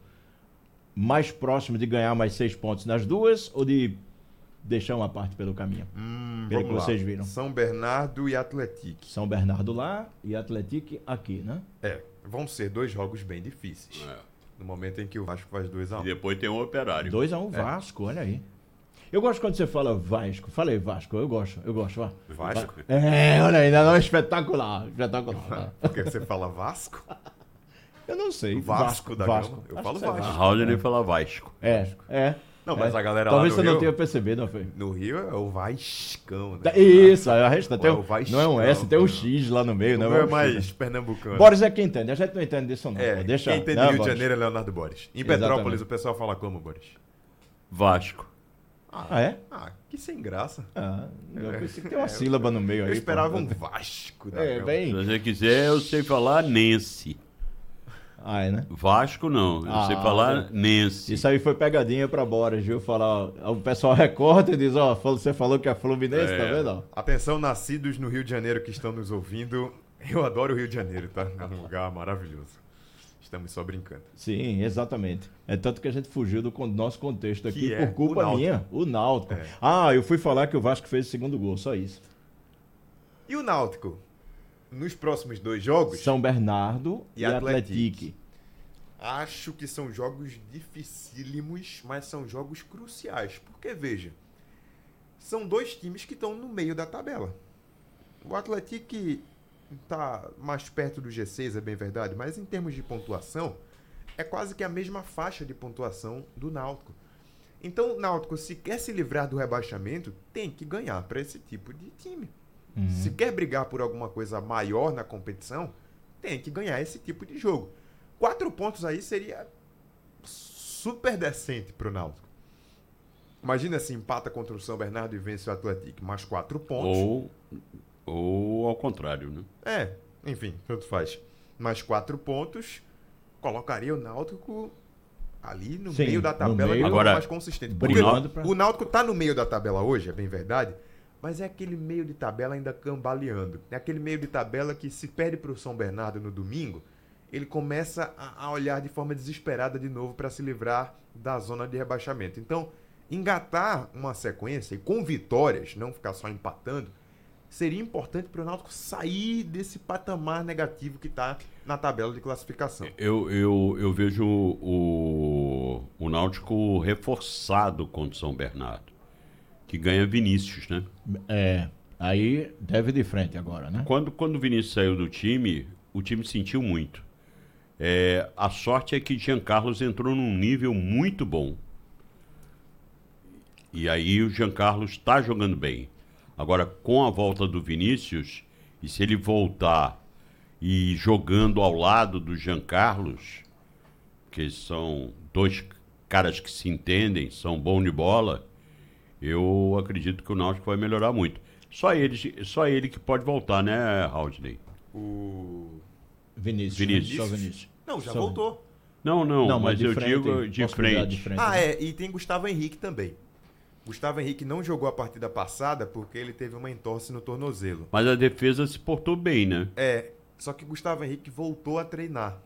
mais próximo de ganhar mais seis pontos nas duas ou de deixar uma parte pelo caminho? Hum, Pelo que vamos lá. vocês viram. São Bernardo e Atlético. São Bernardo lá e Atlético aqui, né? É, vão ser dois jogos bem difíceis. É. No momento em que o Vasco faz dois a E um. depois tem o Operário. dois a um Vasco, olha aí. Eu gosto quando você fala Vasco. Falei Vasco, eu gosto, eu gosto. Ó. Vasco? É, olha aí, não é espetacular, espetacular. Porque você fala Vasco? Eu não sei. Vasco da Gama. Eu Acho falo que é A Vasco. Raul fala Vasco. É, é. Não, mas é. a galera Talvez lá você no não Rio, tenha percebido, não foi? no Rio é o Vascão, né? Tá, isso, aí a resta tem é um, o Vascão, não é um S, tem um não. X lá no meio, O não meu é um X, mais né? pernambucano. Boris é quem entende, a gente não entende disso não. É, pô. Deixa, quem entende não, Rio de Boris. Janeiro é Leonardo Boris. Em Exatamente. Petrópolis o pessoal fala como, Boris? Vasco. Ah, é? Ah, que sem graça. Ah, eu É. pensei que tem uma sílaba no meio aí. Eu esperava pô. um Vasco da É, Gama. bem... Se você quiser, eu sei falar Nense. Ah, é, né? Vasco não, eu sei Ah, falar Nense. Isso aí foi pegadinha pra Boris, viu? Falar, o pessoal recorta e diz, ó, você falou que é Fluminense, É. tá vendo? ó? Atenção, nascidos no Rio de Janeiro que estão nos ouvindo. Eu adoro o Rio de Janeiro, tá? É um lugar maravilhoso. Estamos só brincando. Sim, exatamente. É tanto que a gente fugiu do con- nosso contexto aqui Que é por culpa o Náutico. minha, o Náutico. É. Ah, eu fui falar que o Vasco fez o segundo gol, só isso. E o Náutico? Nos próximos dois jogos, São Bernardo e, E Atlético. Atlético. acho que são jogos dificílimos, mas são jogos cruciais. Porque, veja, são dois times que estão no meio da tabela. O Atlético está mais perto do G seis, é bem verdade, mas em termos de pontuação, é quase que a mesma faixa de pontuação do Náutico. Então, o Náutico, se quer se livrar do rebaixamento, tem que ganhar para esse tipo de time. Se quer brigar por alguma coisa maior na competição, tem que ganhar esse tipo de jogo. Quatro pontos aí seria super decente pro Náutico. Imagina se empata contra o São Bernardo e vence o Atlético, mais quatro pontos. Ou, ou ao contrário, né? É, enfim, tanto faz. Mais quatro pontos, colocaria o Náutico ali no Sim, meio da no tabela meio. de forma Agora, mais consistente. Porque brigando pra- o Náutico tá no meio da tabela hoje, é bem verdade, mas é aquele meio de tabela ainda cambaleando. É aquele meio de tabela que se perde pro São Bernardo no domingo, ele começa a, a olhar de forma desesperada de novo para se livrar da zona de rebaixamento. Então, engatar uma sequência e com vitórias, não ficar só empatando, seria importante para o Náutico sair desse patamar negativo que está na tabela de classificação. Eu, eu, eu vejo o, o Náutico reforçado contra o São Bernardo, que ganha Vinícius, né? É, aí deve de frente agora, né? Quando, quando o Vinícius saiu do time, o time sentiu muito. É, a sorte é que Jean Carlos entrou num nível muito bom. E aí o Jean Carlos está jogando bem. Agora, com a volta do Vinícius, e se ele voltar e jogando ao lado do Jean Carlos, que são dois caras que se entendem, são bons de bola, eu acredito que o Náutico vai melhorar muito. Só ele, só ele que pode voltar, né, Raudney? O... Vinícius. Vinícius. Só Vinícius. Não, já Só- voltou. Não, não, Não, mas, de eu frente, digo de possibilidade frente. Ah, né? é, e tem Gustavo Henrique também. Gustavo Henrique não jogou a partida passada porque ele teve uma entorse no tornozelo. Mas a defesa se portou bem, né? É, só que Gustavo Henrique voltou a treinar.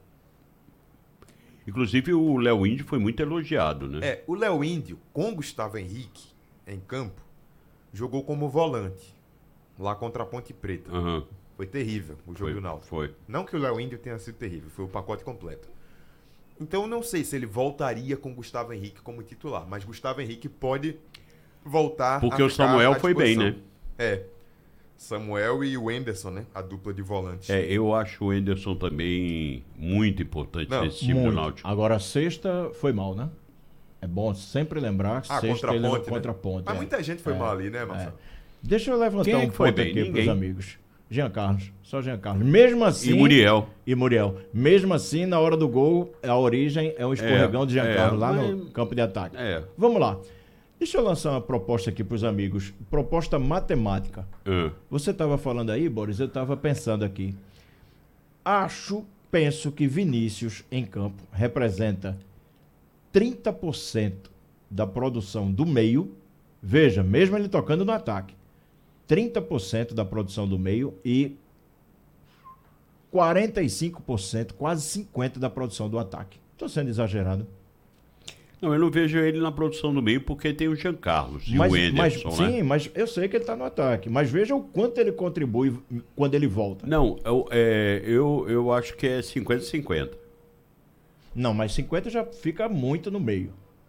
Inclusive o Léo Índio foi muito elogiado, né? É, o Léo Índio, com Gustavo Henrique em campo, jogou como volante, lá contra a Ponte Preta. Aham, Foi terrível o jogo foi, do Náutico. foi. Não que o Léo Índio tenha sido terrível, foi o pacote completo. Então eu não sei se ele voltaria com Gustavo Henrique como titular, mas Gustavo Henrique pode voltar Porque a o ficar Samuel à foi bem, disposição. né? É. Samuel e o Enderson, né? A dupla de volantes. É, eu acho o Enderson também muito importante Não, nesse time do Muito. Náutico. Agora, a sexta foi mal, né? É bom sempre lembrar que Ah, sexta contra a ele ponte, né? contra a ponte. Mas é. muita gente foi É, mal ali, né, Marcelo? Deixa eu levantar Quem é um que foi ponto bem? aqui Ninguém. pros amigos. Jean Carlos, só Jean Carlos. Mesmo assim... E Muriel. E Muriel. Mesmo assim, na hora do gol, a origem é um escorregão É, de Jean é, Carlos lá mas- no campo de ataque. É. Vamos lá. Deixa eu lançar uma proposta aqui pros amigos. Proposta matemática. Ah, Você estava falando aí, Boris, eu estava pensando aqui. Acho, penso que Vinícius em campo representa trinta por cento da produção do meio. Veja, mesmo ele tocando no ataque. trinta por cento da produção do meio e quarenta e cinco por cento, quase cinquenta por cento da produção do ataque. Estou sendo exagerado. não, eu não vejo ele na produção do meio porque tem o Jean Carlos e Mas, o mas, Enderson, né? sim, mas eu sei que ele está no ataque. Mas veja o quanto ele contribui quando ele volta. Não, eu, é, eu, eu acho que é cinquenta a cinquenta. Não, mas cinquenta já fica muito no meio.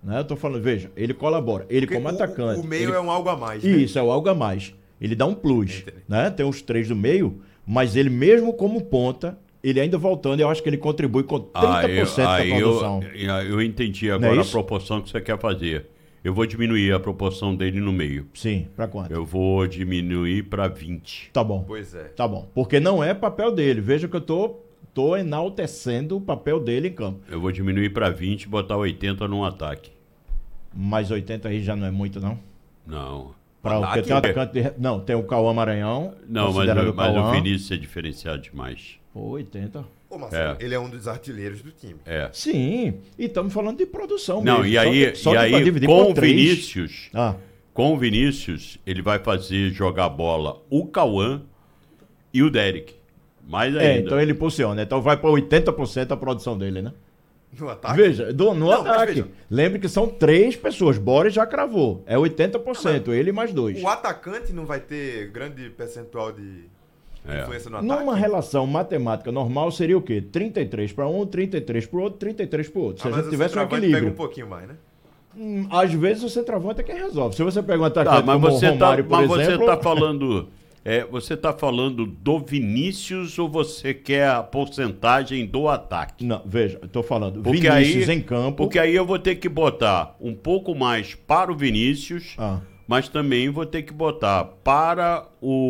Né? Eu tô falando, veja, ele colabora. Ele Porque como o- atacante. O meio ele... é um algo a mais, né? Isso, é o algo a mais. Ele dá um plus. Entendi. Né? Tem os três do meio, mas ele mesmo como ponta, ele ainda voltando, eu acho que ele contribui com trinta por cento Ah, da eu, produção. eu, eu entendi Não é agora a isso? proporção que você quer fazer. Eu vou diminuir a proporção dele no meio. Sim, pra quanto? Eu vou diminuir para vinte. Tá bom. Pois é. Tá bom. Porque não é papel dele. Veja que eu tô, tô enaltecendo o papel dele em campo. Eu vou diminuir para vinte e botar oitenta no ataque. Mas oitenta aí já não é muito, não? Não. Pra, Ataque? porque tem um atacante de... Não, tem o Cauã Maranhão. Não, mas, considerando o- mas o Cauã. Vinícius é diferenciado demais. Pô, oitenta. Ô, Marcelo, É. ele é um dos artilheiros do time. É. Sim, e estamos falando de produção Não, mesmo. e aí, Só- só e que pra aí dividir com por o três. Vinícius, Ah, com o Vinícius, ele vai fazer jogar bola o Cauã e o Derek. Mais ainda. é, então ele impulsiona. Então vai para oitenta por cento a produção dele, né? No ataque. Veja, do- no Não, mas ataque. veja. Lembre que são três pessoas. Boris já cravou. É oitenta por cento, ele mais dois. O atacante não vai ter grande percentual de É. influência no ataque? Numa relação matemática normal seria o quê? trinta e três para um, trinta e três para o outro, trinta e três para o outro. Se Ah, a mas gente o tivesse um centroavante equilíbrio. pega um pouquinho mais, né? Hum, Às vezes o centroavante é quem resolve. Se você pega um atacante Tá, mas como você o Romário, tá, por mas exemplo... você tá falando, é, você tá falando do Vinícius ou você quer a porcentagem do ataque? Não, veja, eu tô falando Porque Vinícius aí, em campo. Porque aí eu vou ter que botar um pouco mais para o Vinícius, Ah. mas também vou ter que botar para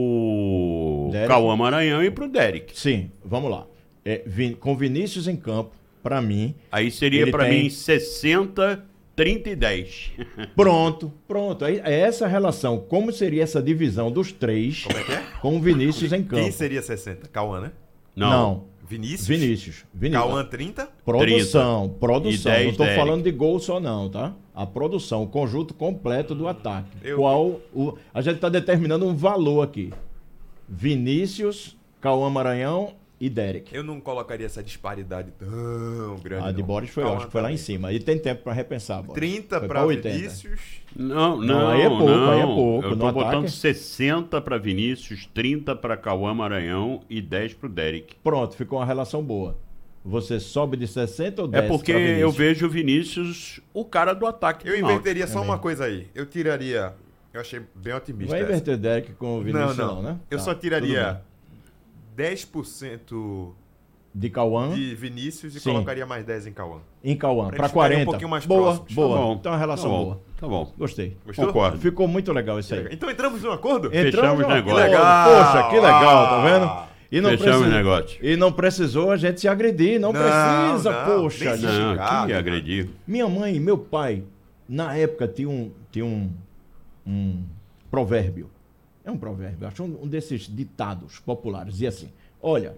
o Derek. Cauã Maranhão e para o Derek. Sim, vamos lá. É, Vin- com Vinícius em campo, para mim... Aí seria Ele para tem- mim sessenta, trinta e dez. Pronto, pronto. Aí é essa relação. Como seria essa divisão dos três Como é que é? com o Vinícius em campo? Quem seria sessenta? Cauã, né? Não. Vinícius? Vinícius. Vinícius. Cauã trinta? Produção, trinta. produção. E dez Não tô Derek. falando de gol só não, tá? A produção, o conjunto completo do ataque. Eu- Qual o... A gente tá determinando um valor aqui. Vinícius, Cauã Maranhão e Derek. Eu não colocaria essa disparidade tão grande. A de não. Boris foi, eu Cauã acho que foi lá em também. cima. Aí tem tempo para repensar, Boris. trinta Foi para oitenta. Vinícius. Não, não, Não, aí é pouco, não. aí é pouco. Eu No tô botando ataque- sessenta para Vinícius, trinta para Cauã Maranhão e dez para o Derek. Pronto, ficou uma relação boa. Você sobe de sessenta ou É desce porque pra Vinícius? eu vejo o Vinícius o cara do ataque. Eu do inverteria só é uma mesmo. coisa aí. Eu tiraria. Eu achei bem otimista. Vai essa. inverter Derek com o Vinícius Não, não, não. né? Eu Tá, só tudo tiraria dez por cento bem. De Cauã de Vinícius e Sim. colocaria mais dez em Cauã. em Cauã, pra para eles ficarem um quarenta. pouquinho mais boa, próximos. boa. Tá bom, Então é uma relação tá bom, boa. Tá bom. Gostei. Gostou? Concordo. Ficou muito legal isso aí. Então entramos num acordo? Entramos Fechamos no o negócio. acordo. Que legal. Poxa, que legal, tá vendo? Ah. E não, Fechamos precisou, o negócio. e não precisou a gente se agredir, não, Não, precisa, não, poxa. nem se gente. Não, xingar, que né? agredir. Minha mãe e meu pai, na época, tinha um, tinha um, um provérbio. É um provérbio, acho um, um desses ditados populares. Dizia assim: olha,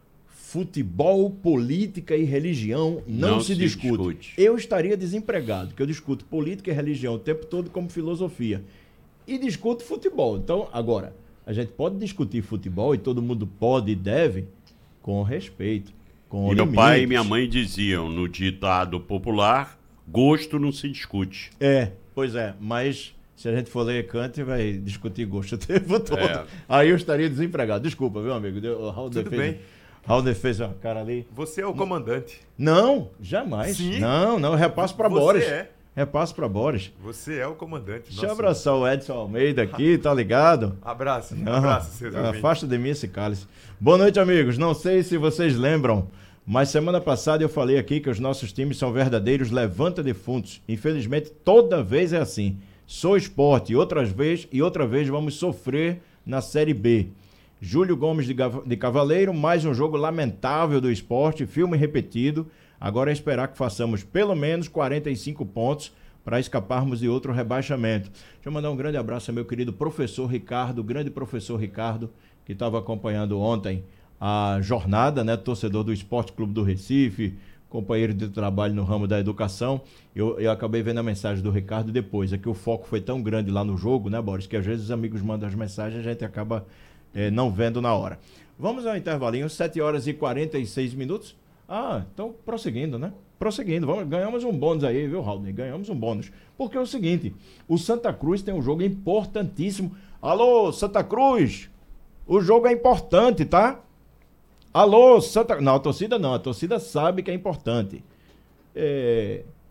futebol, política e religião não, Não se, se discute. discute. Eu estaria desempregado, que eu discuto política e religião o tempo todo como filosofia. E discuto futebol. Então, agora, a gente pode discutir futebol e todo mundo pode e deve com respeito. Com E meu limites. pai e minha mãe diziam no ditado popular: gosto não se discute. É, pois é, mas se a gente for ler Kant, vai discutir gosto o tempo todo. É. Aí eu estaria desempregado. Desculpa, viu, amigo? Deu- O Raul Tudo fez, bem. Raul fez uma cara ali. Você é o comandante. Não, jamais. Sim. Não, não, eu repasso pra Você Boris. é. Repasso pra Boris. Você é o comandante. Deixa eu Nossa. abraçar o Edson Almeida aqui, tá ligado? Abraço. Aham. Abraço, seus ouvintes. Afasta de mim esse cálice. Boa noite, amigos. Não sei se vocês lembram, mas semana passada eu falei aqui que os nossos times são verdadeiros levanta-defuntos. Infelizmente, toda vez é assim. Sou esporte, outras vezes e outra vez vamos sofrer na Série B. Júlio Gomes de, Gav- de Cavaleiro, mais um jogo lamentável do esporte, filme repetido. Agora é esperar que façamos pelo menos quarenta e cinco pontos para escaparmos de outro rebaixamento. Deixa eu mandar um grande abraço ao meu querido professor Ricardo, grande professor Ricardo, que estava acompanhando ontem a jornada, né, torcedor do Esporte Clube do Recife, companheiro de trabalho no ramo da educação. Eu, eu acabei vendo a mensagem do Ricardo depois. É que o foco foi tão grande lá no jogo, né, Boris, que às vezes os amigos mandam as mensagens e a gente acaba eh, não vendo na hora. Vamos ao intervalinho, sete horas e quarenta e seis minutos. Ah, então prosseguindo, né? Prosseguindo, vamos, ganhamos um bônus aí, viu, Raul? Ganhamos um bônus. Porque é o seguinte, o Santa Cruz tem um jogo importantíssimo. Alô, Santa Cruz! O jogo é importante, tá? Alô, Santa... Não, a torcida não, a torcida sabe que é importante. É...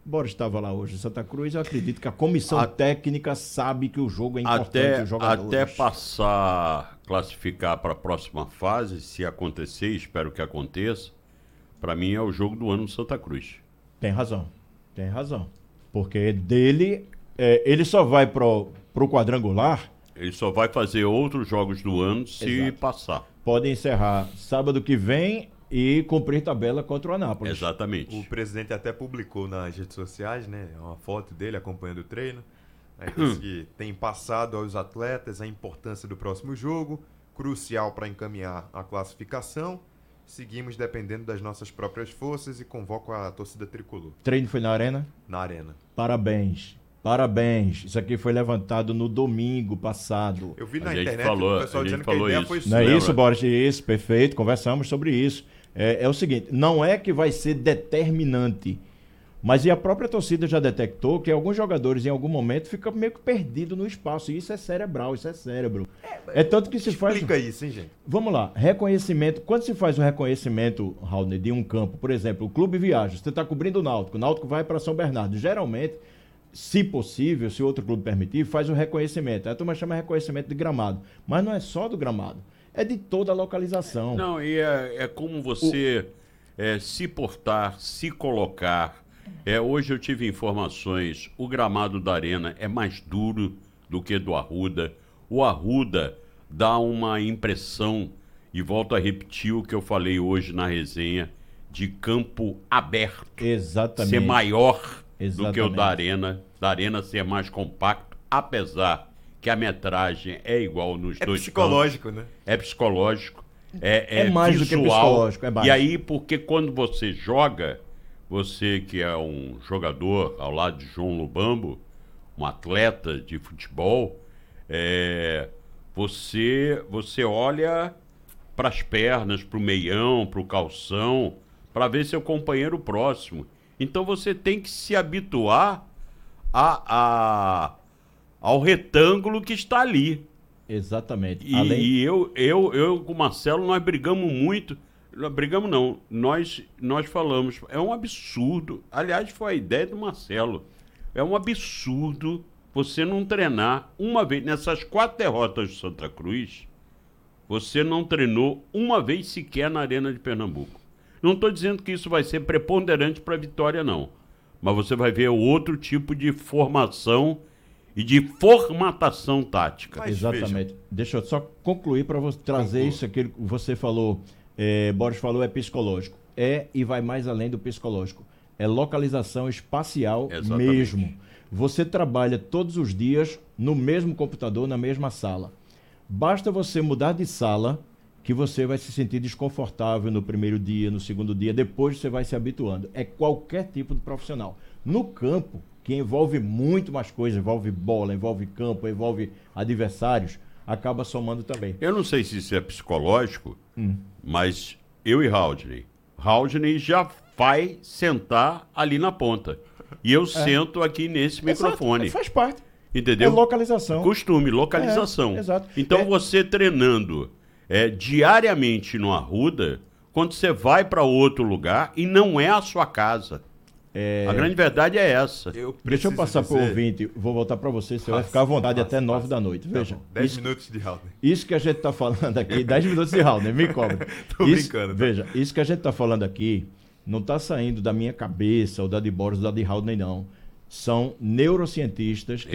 Boris estava lá hoje em Santa Cruz, eu acredito que a comissão A- técnica sabe que o jogo é importante, Até, os jogadores. até passar, classificar para a próxima fase, se acontecer, espero que aconteça, para mim é o jogo do ano no Santa Cruz. Tem razão, tem razão. Porque dele, é, ele só vai pro, pro quadrangular, Ele só vai fazer outros jogos do ano se Exato. passar. pode encerrar sábado que vem e cumprir tabela contra o Anápolis. Exatamente. O presidente até publicou nas redes sociais, né, uma foto dele acompanhando o treino. Aí disse que tem passado aos atletas a importância do próximo jogo, crucial para encaminhar a classificação. Seguimos dependendo das nossas próprias forças e convoco a torcida tricolor Treino foi na arena? na arena. Parabéns, parabéns. Isso aqui foi levantado no domingo passado. Eu vi A na gente internet falou- o pessoal a gente dizendo que a falou ideia isso. foi Não sua. é lembra? isso, Boris? Isso, perfeito. Conversamos sobre isso. É, é o seguinte, não é que vai ser determinante, mas e a própria torcida já detectou que alguns jogadores em algum momento ficam meio que perdidos no espaço. E isso é cerebral, isso é cérebro. É tanto que se faz... Explica isso, hein, gente? Vamos lá, reconhecimento. Quando se faz um reconhecimento, Raul, de um campo, por exemplo, o Clube Viaja, você está cobrindo o Náutico, o Náutico vai para São Bernardo. Geralmente, se possível, se outro clube permitir, faz o reconhecimento. A turma chama reconhecimento de gramado. Mas não é só do gramado, é de toda a localização. Não, e é, é como você é, se portar, se colocar. É, hoje eu tive informações, o gramado da Arena é mais duro do que do Arruda. O Arruda dá uma impressão, e volto a repetir o que eu falei hoje na resenha, de campo aberto. Exatamente. Ser maior do que o Exatamente. da Arena, da Arena ser mais compacto, apesar que a metragem é igual nos É dois psicológico, né? é psicológico, é, É mais do que visual. psicológico, é mais. E aí, porque quando você joga, você que é um jogador ao lado de João Lubambo, um atleta de futebol, é, você, você olha para as pernas, para o meião, para o calção, para ver seu companheiro próximo. Então você tem que se habituar a, a, ao retângulo que está ali. Exatamente. E, Além... e eu, eu, eu com o Marcelo, nós brigamos muito. Nós brigamos não, nós, nós falamos, é um absurdo. Aliás, foi a ideia do Marcelo. É um absurdo você não treinar uma vez. Nessas quatro derrotas do Santa Cruz, você não treinou uma vez sequer na Arena de Pernambuco. Não estou dizendo que isso vai ser preponderante para a vitória, não. Mas você vai ver outro tipo de formação e de formatação tática. Mas Exatamente. Deixa eu só concluir para você trazer Conclua. isso aqui que você falou, é, Boris falou, é psicológico. É e vai mais além do psicológico. É localização espacial Exatamente. mesmo. Você trabalha todos os dias no mesmo computador, na mesma sala. Basta você mudar de sala que você vai se sentir desconfortável no primeiro dia, no segundo dia, depois você vai se habituando. É qualquer tipo de profissional. No campo, que envolve muito mais coisas, envolve bola, envolve campo, envolve adversários, acaba somando também. Eu não sei se isso é psicológico, mas eu e Haldney. Haldney já vai sentar ali na ponta. E eu sento aqui nesse microfone. Exato, faz parte. Entendeu? É localização. Costume, localização. É, exato. Então É- você treinando é, diariamente no Arruda, quando você vai para outro lugar e não é a sua casa. A grande verdade é essa. Eu Deixa eu preciso passar para o dizer- ouvinte, vou voltar para você, você vai Passa, ficar à vontade passa, até nove passa. da noite. Tá Veja, bom, dez isso, minutos de round. isso que a gente está falando aqui, dez minutos de round, né? Me cobra. Tô Isso- brincando, tá? Veja, isso que a gente está falando aqui não está saindo da minha cabeça, ou da de Boris, ou da de Haldney, não. São neurocientistas que